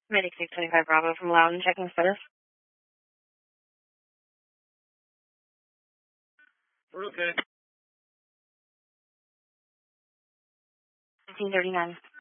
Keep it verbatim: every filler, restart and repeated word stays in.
Medic six twenty-five Bravo from Loudon, checking status. We're okay. fifteen thirty-nine.